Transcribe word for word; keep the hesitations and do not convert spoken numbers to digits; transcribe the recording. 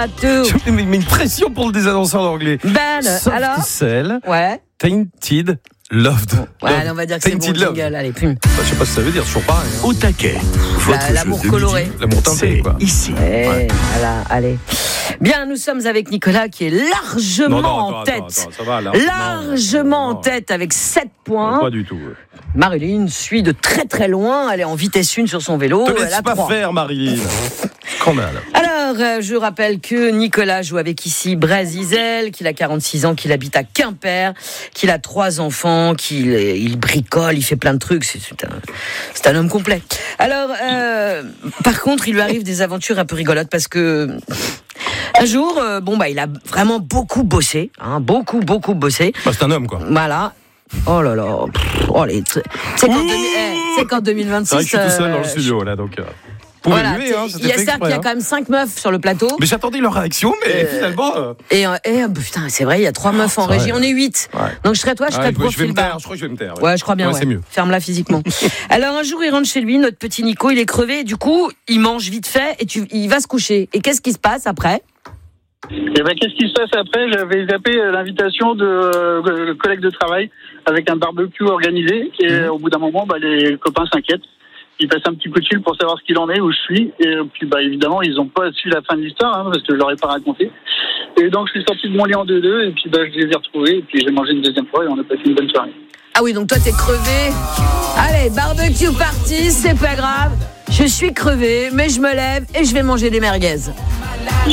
Tomato. Je mets une pression pour le désannonceur d'anglais. Ben, Soft alors Cell, Ouais. Tainted Loved. Ouais, allez, on va dire que c'est bon Tainted Love. jingle. Allez, plume. Bah, je sais pas ce que ça veut dire, toujours pareil. Hein. Au taquet. Votre jeu l'amour de coloré. midi, L'amour teinté, c'est quoi. ici. Eh, Ouais. Voilà, allez. Bien, nous sommes avec Nicolas qui est largement Non, non, en attends, tête. attends, attends, ça va, là. Largement Non, en tête avec sept points. Pas du tout. Marilyn suit de très très loin. Elle est en vitesse une sur son vélo. Te Elle laisse a pas trois. faire, Marilyn. Scandale. Alors, euh, je rappelle que Nicolas joue avec ici Brasizel, qu'il a quarante-six ans, qu'il habite à Quimper, qu'il a trois enfants, qu'il il bricole, il fait plein de trucs. C'est, c'est, un, c'est un homme complet. Alors, euh, par contre, il lui arrive des aventures un peu rigolotes parce que un jour, euh, bon bah, il a vraiment beaucoup bossé, hein, beaucoup beaucoup bossé. Bah, c'est un homme, quoi. Voilà. Oh là là. Pff, oh les. C'est qu'en, deux mille, eh, c'est qu'en deux mille vingt-six. C'est vrai que je suis tout seul dans le euh, studio, là, donc. Euh, vous pouvez Voilà, lever, hein, il y a certes qu'il y a quand même cinq meufs sur le plateau. Mais j'attendais leur réaction, mais Euh, finalement. Euh... Et, euh, et euh, putain, c'est vrai, il y a trois meufs en c'est régie. vrai. On est huit. Ouais. Donc je serais toi, je serais Ouais, le je vais profil me bas. taire, je crois que je vais me taire. Ouais, je crois bien. Ouais, Ouais. c'est mieux. Ferme-la physiquement. Alors un jour, il rentre chez lui, notre petit Nico, il est crevé. Et du coup, il mange vite fait et tu, il va se coucher. Et qu'est-ce qui se passe après ? Et ben, qu'est-ce qui se passe après ? J'avais zappé l'invitation de euh, collègues de travail avec un barbecue organisé. Et Mmh. au bout d'un moment, bah, les copains s'inquiètent. Ils passent un petit coup de fil pour savoir ce qu'il en est, où je suis. Et puis, bah, évidemment, ils n'ont pas su la fin de l'histoire, hein, parce que je leur ai pas raconté. Et donc, je suis sorti de mon lit en deux-deux. Et puis, bah, je les ai retrouvés. Et puis, j'ai mangé une deuxième fois et on a passé une bonne soirée. Ah oui, donc toi, t'es crevé. Allez, barbecue party, c'est pas grave. Je suis crevé, mais je me lève et je vais manger des merguez.